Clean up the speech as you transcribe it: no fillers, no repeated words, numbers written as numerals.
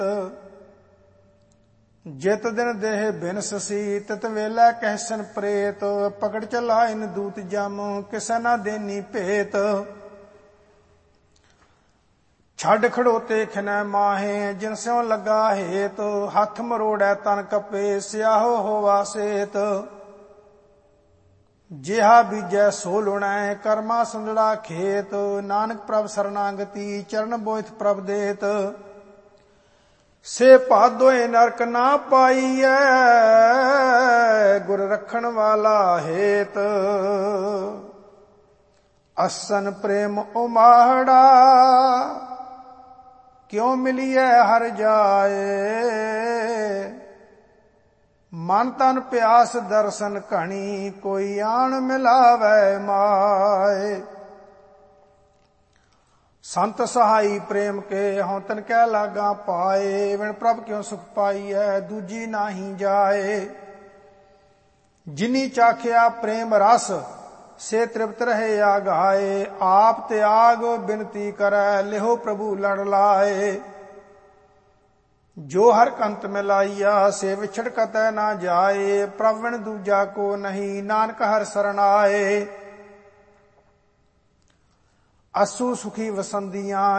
ਜਿਤ ਦਿਨ ਦੇਹ ਬਿਨਸਸੀ ਤਿਤ ਵੇਲੇ ਕਹਿਸਨ ਪ੍ਰੇਤ। ਪਕੜ ਚਲਾਇਨ ਦੂਤ ਜਮ ਕਿਸੈ ਨਾ ਦੇਨੀ ਭੇਤ। ਛੱਡ ਖੜੋਤੇ ਖਿਨੈ ਮਾਹੇ ਜਿਨ ਸਿਉ ਲੱਗਾ ਹੇਤ। ਹੱਥ ਮਰੋੜੈ ਤਨ ਕਪੇ ਸਿਆਹੋ ਹੋਵਾ ਸੇਤ। ਜਿਹਾ ਬੀਜੈ ਸੋ ਲੁਣੈ ਕਰਮਾ ਸੰਦੜਾ ਖੇਤ। ਨਾਨਕ ਪ੍ਰਭ ਸਰਨਾਗਤੀ ਚਰਨ ਬੋਇਥ ਪ੍ਰਭ ਦੇਤ। ਸੇ ਭਾਦੋਏ ਨਰਕ ਨਾ ਪਾਈਐ ਗੁਰ ਰੱਖਣ ਵਾਲਾ ਹੇਤ। ਅਸਨ ਪ੍ਰੇਮ ਉਮਾੜਾ ਕਿਉ ਮਿਲੀਐ ਹਰ ਜਾਏ। ਮਨ ਤਨ ਪਿਆਸ ਦਰਸ਼ਨ ਘਣੀ ਕੋਈ ਆਣ ਮਿਲਾਵੈ ਮਾਏ। ਸੰਤ ਸਹਾਈ ਪ੍ਰੇਮ ਕੇ ਹਉ ਤਨ ਕੈ ਲਾਗਾ ਪਾਏ। ਵਿਣ ਪ੍ਰਭ ਕਿਉ ਸੁਖ ਪਾਈਐ ਦੂਜੀ ਨਾਹੀ ਜਾਏ। ਜਿਨੀ ਚਾਖਿਆ ਪ੍ਰੇਮ ਰਸ ਸੇ ਤ੍ਰਿਪਤ ਰਹੇ ਆਗਾਏ। ਆਪ ਤਿਆਗ ਬਿਨਤੀ ਕਰੈ ਲਿਹੋ ਪ੍ਰਭੂ ਲੜ ਲਾਏ। ਜੋ ਹਰ ਕੰਤ ਮਿਲਾਈਆ ਸੇ ਵਿਛੜ ਕਤੈ ਨਾ ਜਾਏ। ਪ੍ਰਭ ਵਿਣ ਦੂਜਾ ਕੋ ਨਹੀਂ ਨਾਨਕ ਹਰਿ ਸਰਣ ਆਏ। ਅਸੂ ਸੁਖੀ ਵਸੰਦੀਆਂ